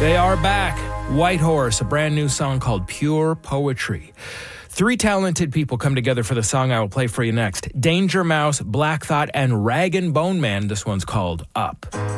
They are back. White Horse, a brand new song called Pure Poetry. 3 talented people come together for the song I will play for you next. Danger Mouse, Black Thought, and Rag and Bone Man. This one's called Up.